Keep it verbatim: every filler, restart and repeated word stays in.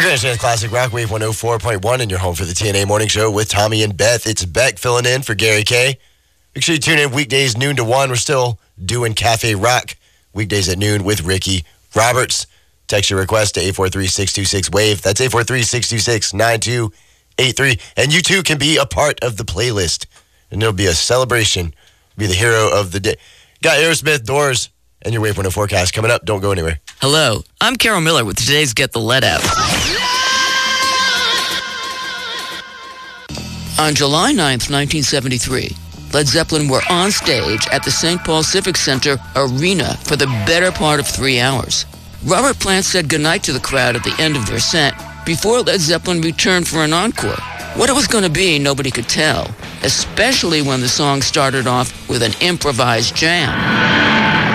You're going to chance Classic Rock Wave one oh four point one in your home for the T N A Morning Show with Tommy and Beth. It's Beck filling in for Gary K. Make sure you tune in weekdays noon to one. We're still doing Cafe Rock weekdays at noon with Ricky Roberts. Text your request to eight four three, six two six, WAVE. That's eight four three, six two six, nine two eight three. And you too can be a part of the playlist. And it'll be a celebration. Be the hero of the day. Got Aerosmith, Doors, and your Wave one oh forecast coming up. Don't go anywhere. Hello, I'm Carol Miller with today's Get the Let Out. On July ninth, nineteen seventy-three, Led Zeppelin were on stage at the Saint Paul Civic Center Arena for the better part of three hours. Robert Plant said goodnight to the crowd at the end of their set before Led Zeppelin returned for an encore. What it was going to be, nobody could tell, especially when the song started off with an improvised jam.